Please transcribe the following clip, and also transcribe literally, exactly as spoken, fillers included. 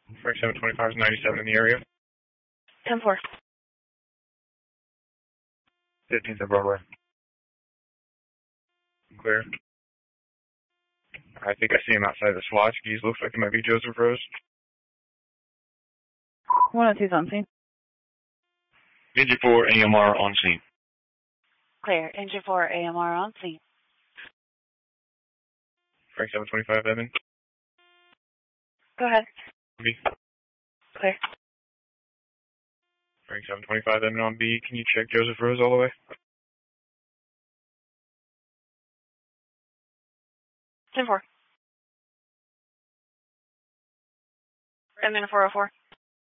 Frank seven twenty-five is ninety-seven in the area. ten four. fifteenth and Broadway. Clear. I think I see him outside the Swatch. He looks like it might be Joseph Rose. one oh two's on scene. Engine four A M R on scene. Clear. Engine four A M R on scene. Frank seven twenty-five, Evan. Go ahead. B. Clear. Frank seven twenty-five, Evan on B. Can you check Joseph Rose all the way? ten four. Evan four oh four.